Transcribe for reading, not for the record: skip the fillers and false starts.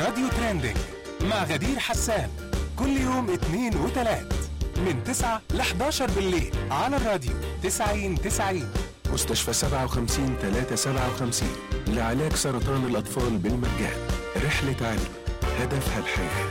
راديو ترندنج مع غدير حسان كل يوم اثنين وثلاث من 9 ل 11 بالليل على الراديو 90. مستشفى 57-357 لعلاج سرطان الأطفال بالمجان. رحلة علم هدفها الحياة.